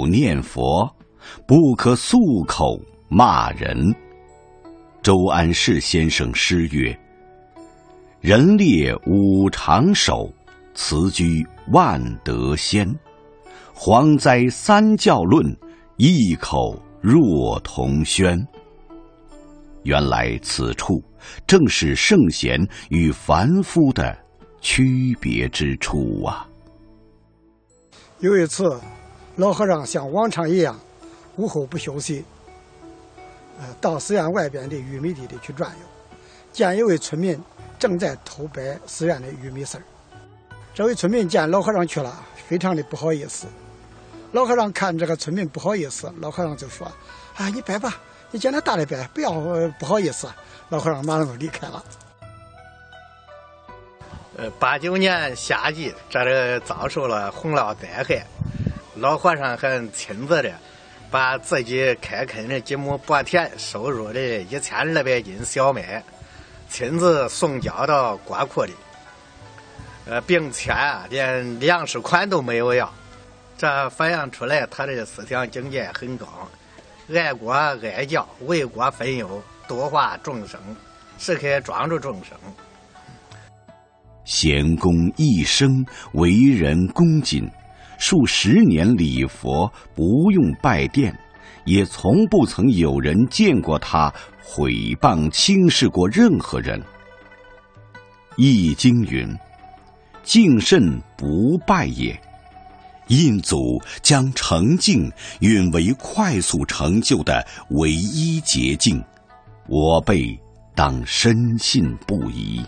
口念佛，不可素口骂人。周安世先生诗曰：人列五常首，辞居万德先。蝗灾三教论，异口若同轩。原来此处正是圣贤与凡夫的区别之处啊。 有一次，老和尚像往常一样，午后不休息，到寺院外边的玉米地里去转悠，见一位村民正在偷掰寺院的玉米丝儿。这位村民见老和尚去了，非常的不好意思。老和尚看这个村民不好意思，老和尚就说：“啊，你掰吧，你见他大的掰，不要不好意思。”老和尚马上就离开了。 89年夏季，这遭受了洪涝灾害，老和尚还亲自的把自己开垦的几亩薄田收入的1200斤小麦，亲自送交到国库里，并且连粮食款都没有要。这反映出来他的思想境界很高，爱国爱教，为国分忧，度化众生，时刻庄助众生。 贤公一生为人恭谨，数十年礼佛，不用拜殿，也从不曾有人见过他毁谤轻视过任何人。易经云：敬慎不败也。印祖将成敬允为快速成就的唯一捷径，我辈当深信不疑。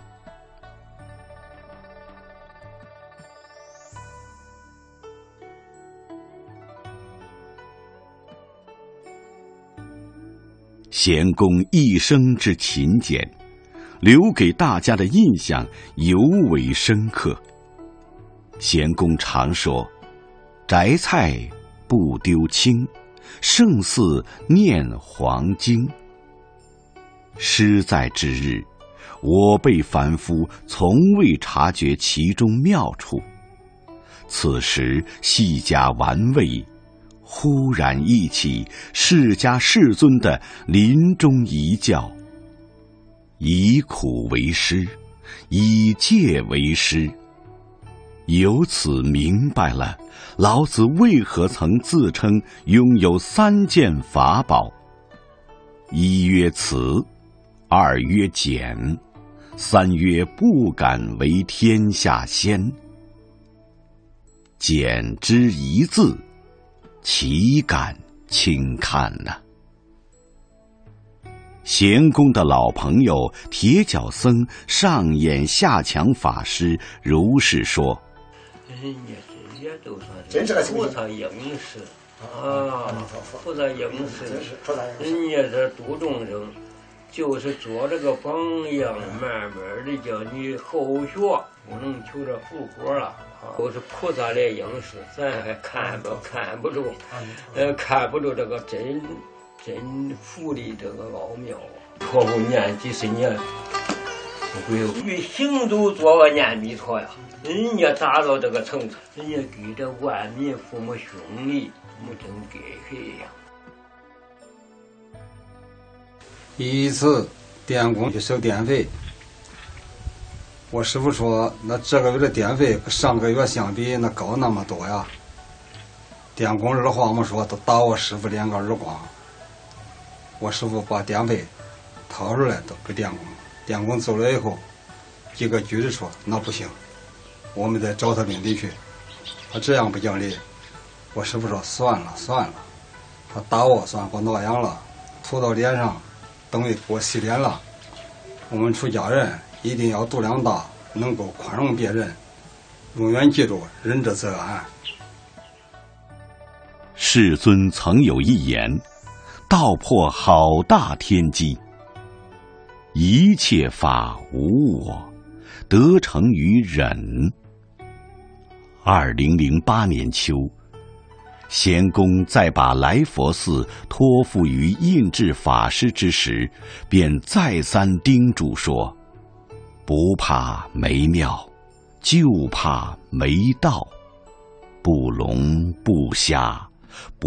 贤公一生之勤俭，留给大家的印象尤为深刻。贤公常说：摘菜不丢青，胜似念黄经。诗在之日，我辈凡夫从未察觉其中妙处，此时细加玩味，忽然忆起释迦世尊的临终遗教：以苦为师，以戒为师。由此明白了老子为何曾自称拥有3件法宝：一曰慈，二曰俭，三曰不敢为天下先。俭之一字，岂敢轻看呢？贤公的老朋友铁脚僧上演下强法师如是说： 人家这些都真是个菩萨应时啊，菩萨应时，人家这度众生，就是做这个榜样，慢慢的叫你后学，不能求这复活了。都是菩萨来应时，咱还看不住，看不住这个真佛的这个奥妙。托付念几十年，不会与行都做个念弥陀呀。人家达到这个程度，人家给这万民父母兄弟，没真给谁呀。 一次电工去收电费，我师傅说，那这个月的电费跟上个月相比，那高那么多呀。电工二话没说，都打我师傅2个耳光。我师傅把电费掏出来都给电工，电工走了以后，几个局的说那不行，我们再找他领地去。他这样不讲理，我师傅说算了，他打我算给我挠痒了，涂到脸上，等于给我洗脸了。我们出家人一定要度量大，能够宽容别人，永远记住仁者则安。 世尊曾有一言，道破好大天机：一切法无我，得成于忍。2008年秋，贤公在把来佛寺托付于印智法师之时，便再三叮嘱说：不怕没庙，就怕没道，不聋不瞎，